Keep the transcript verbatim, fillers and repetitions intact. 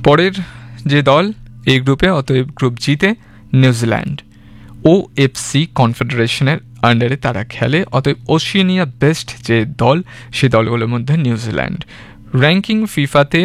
পরের যে দল এই গ্রুপে, অতএব গ্রুপ জিতে নিউজিল্যান্ড ও এফ সি কনফেডারেশনের আন্ডারে তারা খেলে, অতএব ওশিয়ানিয়া বেস্ট যে দল সে দলগুলোর মধ্যে নিউজিল্যান্ড। র্যাঙ্কিং ফিফাতে